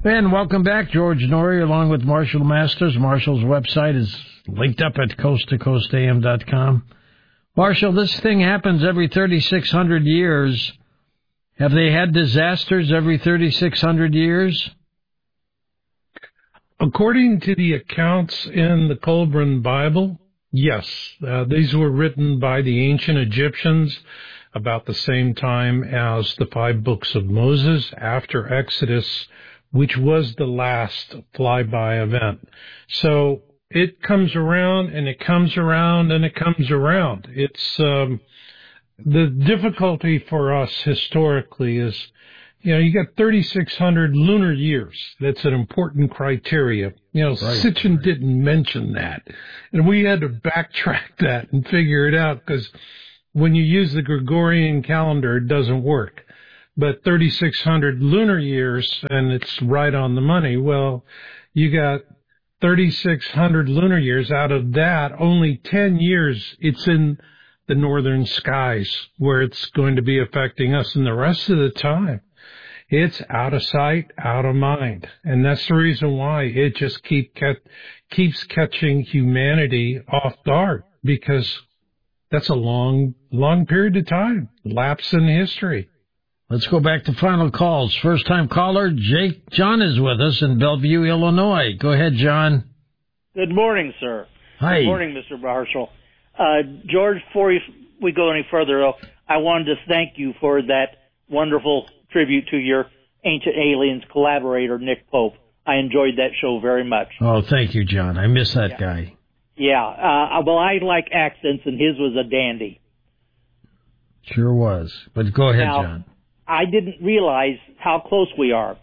And welcome back, George Norrie, along with Marshall Masters. Marshall's website is linked up at coasttocoastam.com. Marshall, this thing happens every 3,600 years. Have they had disasters every 3,600 years? According to the accounts in the Colburn Bible, yes. These were written by the ancient Egyptians about the same time as the 5 books of Moses after Exodus, which was the last flyby event. So it comes around and it comes around and it comes around. It's the difficulty for us historically is, you got 3,600 lunar years. That's an important criteria. Sitchin didn't mention that. And we had to backtrack that and figure it out because when you use the Gregorian calendar, it doesn't work. But 3,600 lunar years, and it's right on the money. Well, you got 3,600 lunar years. Out of that, only 10 years it's in the northern skies where it's going to be affecting us. And the rest of the time, it's out of sight, out of mind. And that's the reason why it just keeps catching humanity off guard, because that's a long period of time, lapse in history. Let's go back to final calls. First-time caller, John is with us in Bellevue, Illinois. Go ahead, John. Good morning, sir. Hi. Good morning, Mr. Marshall. George, before we go any further, though, I wanted to thank you for that wonderful tribute to your Ancient Aliens collaborator, Nick Pope. I enjoyed that show very much. Oh, thank you, John. I miss that guy. Yeah. Well, I like accents, and his was a dandy. Sure was. But go ahead, now, John. I didn't realize how close we are.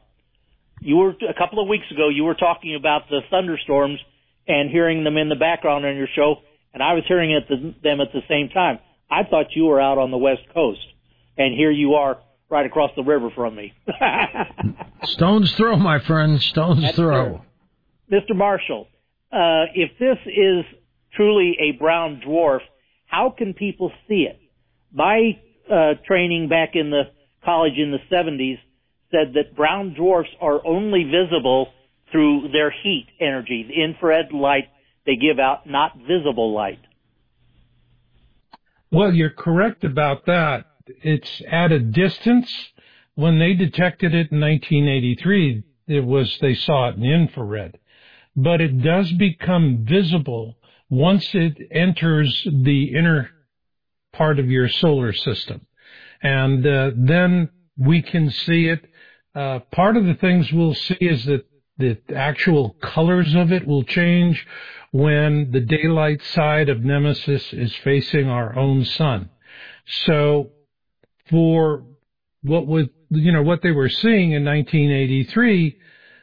A couple of weeks ago, you were talking about the thunderstorms and hearing them in the background on your show, and I was hearing them at the same time. I thought you were out on the West Coast, and here you are right across the river from me. Stone's throw, my friend. Stone's throw. Fair. Mr. Marshall, if this is truly a brown dwarf, how can people see it? My training back in the college in the 70s said that brown dwarfs are only visible through their heat energy, the infrared light they give out, not visible light. Well, you're correct about that. It's at a distance. When they detected it in 1983, they saw it in infrared. But it does become visible once it enters the inner part of your solar system. And then we can see it. Part of the things we'll see is that the actual colors of it will change when the daylight side of Nemesis is facing our own sun. So for what they were seeing in 1983,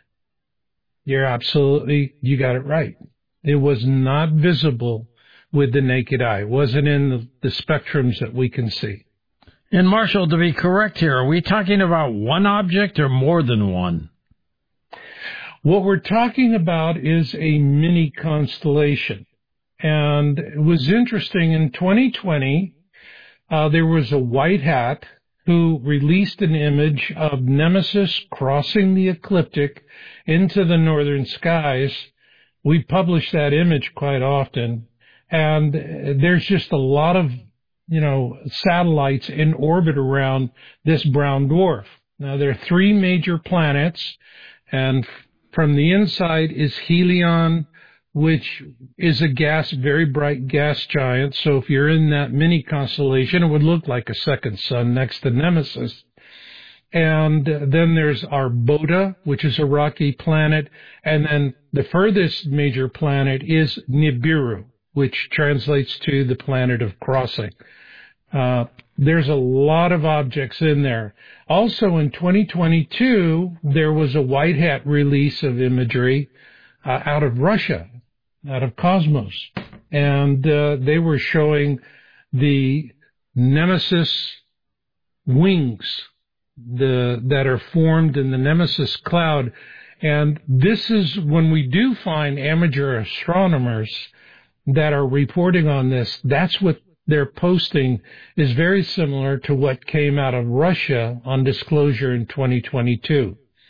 you got it right. It was not visible with the naked eye. It wasn't in the spectrums that we can see. And Marshall, to be correct here, are we talking about one object or more than one? What we're talking about is a mini constellation. And it was interesting, in 2020, there was a white hat who released an image of Nemesis crossing the ecliptic into the northern skies. We publish that image quite often, and there's just a lot of satellites in orbit around this brown dwarf. Now, there are 3 major planets, and from the inside is Helion, which is a very bright gas giant. So if you're in that mini constellation, it would look like a second sun next to Nemesis. And then there's Arbota, which is a rocky planet. And then the furthest major planet is Nibiru, which translates to the planet of crossing. There's a lot of objects in there. Also in 2022, there was a white hat release of imagery out of Russia, out of Cosmos. And they were showing the Nemesis wings that are formed in the Nemesis cloud. And this is when we do find amateur astronomers that are reporting on this, that's what they're posting is very similar to what came out of Russia on disclosure in 2022.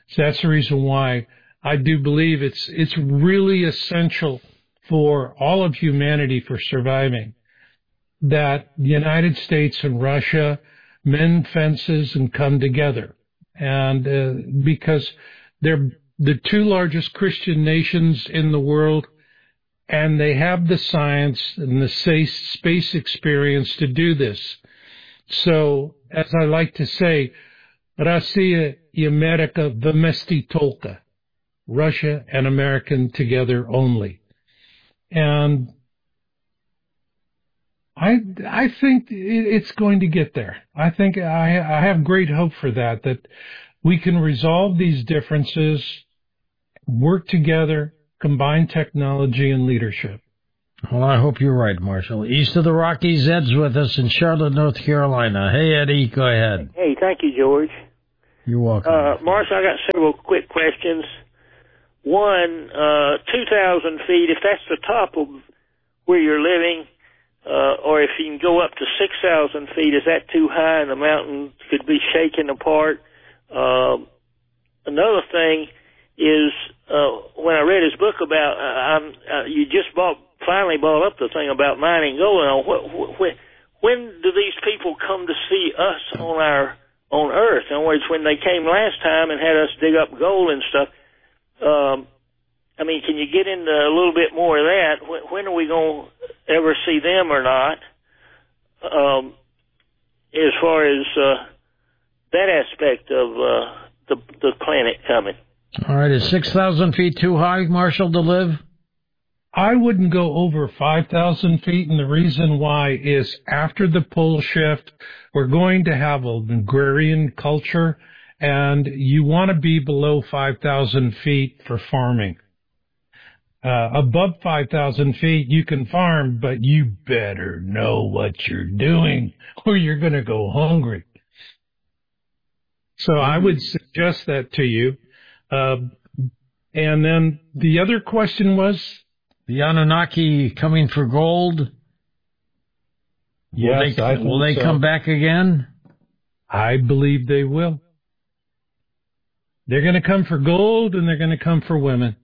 So that's the reason why I do believe it's really essential for all of humanity for surviving that the United States and Russia mend fences and come together. And because they're the two largest Christian nations in the world, and they have the science and the space experience to do this. So, as I like to say, Россия и Америка вместе только. Russia and American together only. And I think it's going to get there. I think I have great hope for that we can resolve these differences, work together, combine technology and leadership. Well, I hope you're right, Marshall. East of the Rockies, Ed's with us in Charlotte, North Carolina. Hey, Eddie, go ahead. Hey, thank you, George. You're welcome. Marshall, I got several quick questions. One, 2,000 feet, if that's the top of where you're living, or if you can go up to 6,000 feet, is that too high and the mountain could be shaken apart? Another thing is, when I read his book about, you just finally brought up the thing about mining gold. When do these people come to see us on Earth? In other words, when they came last time and had us dig up gold and stuff, I mean, can you get into a little bit more of that? When are we going to ever see them or not? As far as that aspect of the planet coming. All right, is 6,000 feet too high, Marshall, to live? I wouldn't go over 5,000 feet, and the reason why is after the pole shift, we're going to have an agrarian culture, and you want to be below 5,000 feet for farming. Above 5,000 feet, you can farm, but you better know what you're doing, or you're going to go hungry. So I would suggest that to you. And then the other question was? The Anunnaki coming for gold? Yes, will they come back again? I believe they will. They're going to come for gold, and they're going to come for women.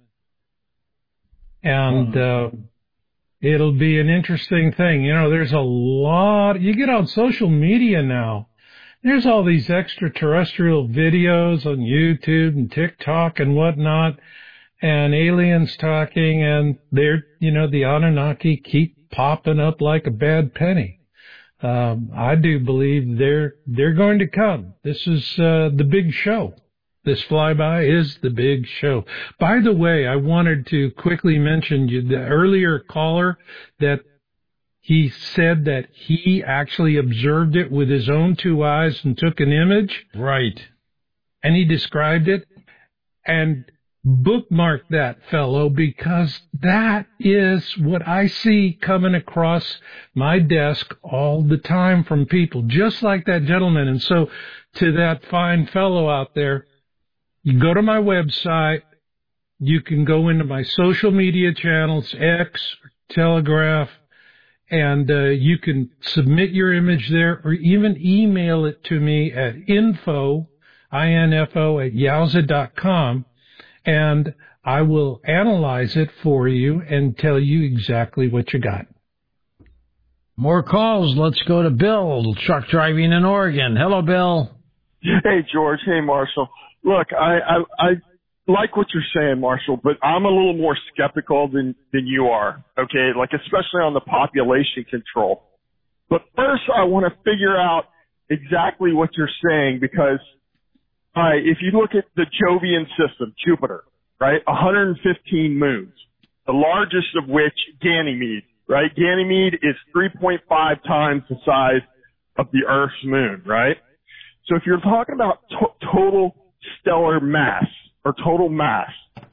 And it'll be an interesting thing. You know, there's a lot. You get on social media now. There's all these extraterrestrial videos on YouTube and TikTok and whatnot, and aliens talking, and they're, the Anunnaki keep popping up like a bad penny. I do believe they're going to come. This is the big show. This flyby is the big show. By the way, I wanted to quickly mention the earlier caller that he said that he actually observed it with his own two eyes and took an image. Right. And he described it. And bookmark that, fellow, because that is what I see coming across my desk all the time from people, just like that gentleman. And so to that fine fellow out there, you go to my website, you can go into my social media channels, X, Telegraph, and you can submit your image there or even email it to me at info at yowza.com, and I will analyze it for you and tell you exactly what you got. More calls. Let's go to Bill, truck driving in Oregon. Hello, Bill. Hey, George. Hey, Marshall. Look, I like what you're saying, Marshall, but I'm a little more skeptical than you are, okay, like especially on the population control. But first, I want to figure out exactly what you're saying because if you look at the Jovian system, Jupiter, right, 115 moons, the largest of which, Ganymede, right? Ganymede is 3.5 times the size of the Earth's moon, right? So if you're talking about total stellar mass or total mass,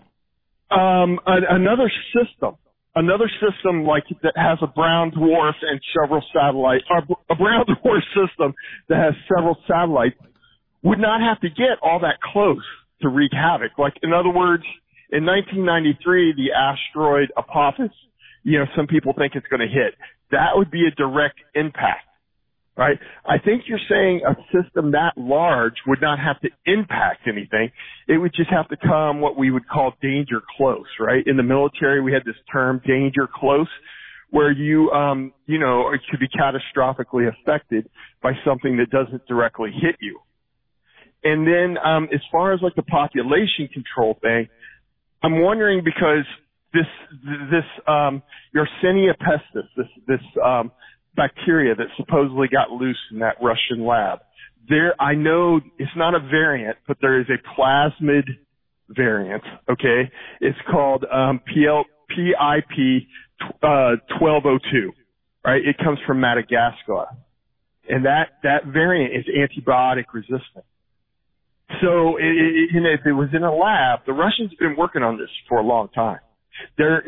another system like that has a brown dwarf and several satellites, or a brown dwarf system that has several satellites would not have to get all that close to wreak havoc. Like, in other words, in 1993, the asteroid Apophis, some people think it's going to hit. That would be a direct impact. right? I think you're saying a system that large would not have to impact anything. It would just have to come what we would call danger close, right? In the military, we had this term danger close, where you it could be catastrophically affected by something that doesn't directly hit you. And then, as far as like the population control thing, I'm wondering because this Yersinia pestis, this bacteria that supposedly got loose in that Russian lab. I know it's not a variant, but there is a plasmid variant. Okay, it's called PIP 1202. Right, it comes from Madagascar, and that variant is antibiotic resistant. So if it was in a lab, the Russians have been working on this for a long time. There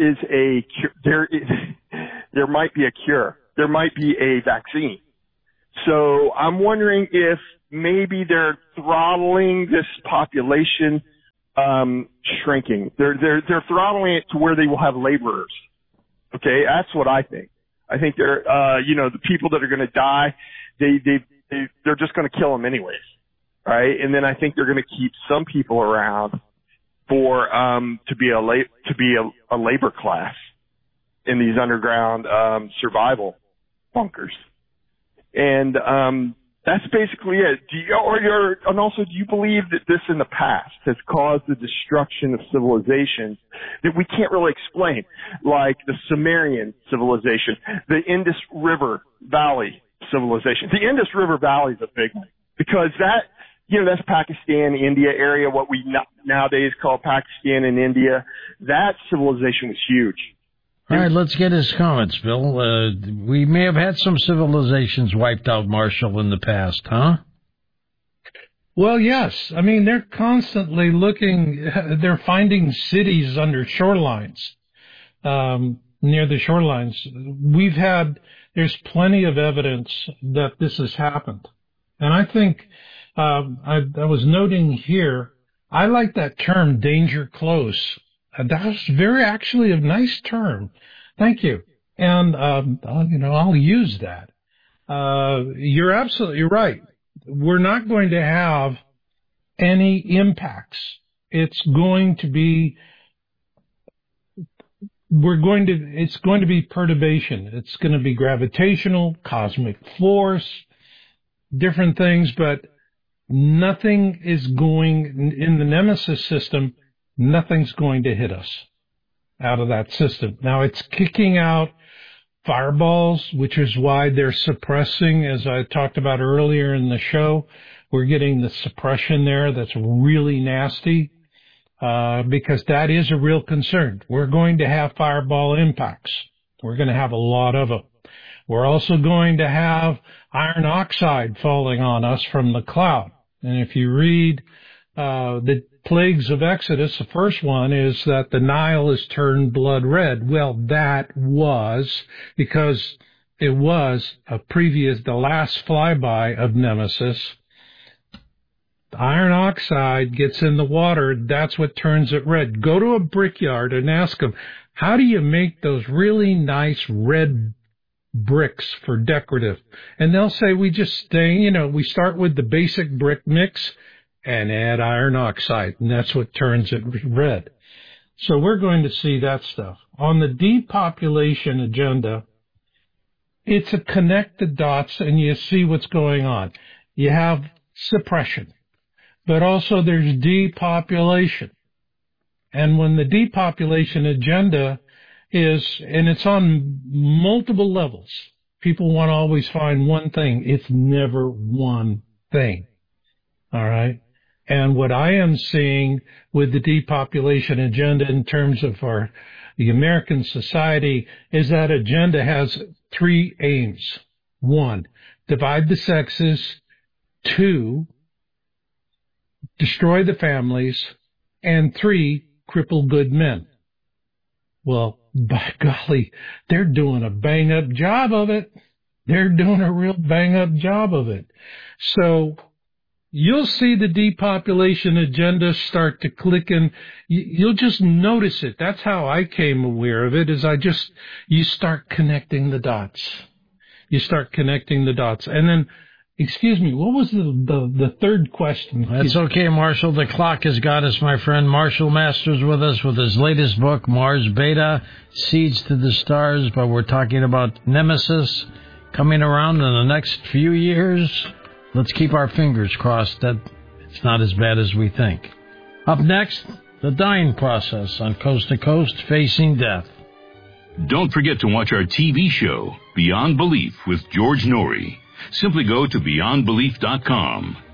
might be a cure. There might be a vaccine. So I'm wondering if maybe they're throttling this population shrinking. They're throttling it to where they will have laborers. Okay, that's what I think. I think they're the people that are going to die, they're just going to kill them anyways, right? And then I think they're going to keep some people around for to be a labor class in these underground survival bunkers. And that's basically it. Do you believe that this in the past has caused the destruction of civilizations that we can't really explain, like the Sumerian civilization, the Indus River Valley civilization? The Indus River Valley is a big one because that's Pakistan, India area, what we nowadays call Pakistan and India. That civilization was huge. All right, let's get his comments, Bill. We may have had some civilizations wiped out, Marshall, in the past, huh? Well, yes. I mean, they're constantly they're finding cities under shorelines, near the shorelines. There's plenty of evidence that this has happened. And I think, I was noting here, I like that term, danger close. That was actually a nice term. Thank you. And, I'll use that. You're absolutely right. We're not going to have any impacts. It's going to be perturbation. It's going to be gravitational, cosmic force, different things, but nothing is going in the Nemesis system. Nothing's going to hit us out of that system. Now it's kicking out fireballs, which is why they're suppressing, as I talked about earlier in the show. We're getting the suppression there that's really nasty, because that is a real concern. We're going to have fireball impacts. We're going to have a lot of them. We're also going to have iron oxide falling on us from the cloud. And if you read the plagues of Exodus, the first one is that the Nile is turned blood red. Well, that was because it was the last flyby of Nemesis. The iron oxide gets in the water. That's what turns it red. Go to a brickyard and ask them, how do you make those really nice red bricks for decorative? And they'll say, we start with the basic brick mix and add iron oxide, and that's what turns it red. So we're going to see that stuff. On the depopulation agenda, it's a connect the dots and you see what's going on. You have suppression, but also there's depopulation. And when the depopulation agenda and it's on multiple levels, people want to always find one thing. It's never one thing. All right? And what I am seeing with the depopulation agenda in terms of the American society is that agenda has three aims. 1, divide the sexes. 2, destroy the families. And 3, cripple good men. Well, by golly, they're doing a bang-up job of it. They're doing a real bang-up job of it. So you'll see the depopulation agenda start to click in. You'll just notice it. That's how I came aware of it, is you start connecting the dots. you start connecting the dots. And then, excuse me, what was the third question? That's okay, Marshall. The clock has got us, my friend. Marshall Masters with us with his latest book, Mars Beta, Seeds to the Stars. But we're talking about Nemesis coming around in the next few years. Let's keep our fingers crossed that it's not as bad as we think. Up next, the dying process on Coast to Coast, Facing Death. Don't forget to watch our TV show, Beyond Belief with George Norrie. Simply go to beyondbelief.com.